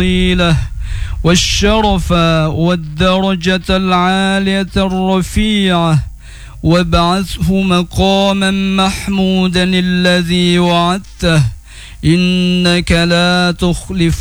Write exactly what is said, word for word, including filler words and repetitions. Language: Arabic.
والشرف والدرجة العالية الرفيعة وابعثه مقاما محمودا الذي وعدته إنك لا تخلف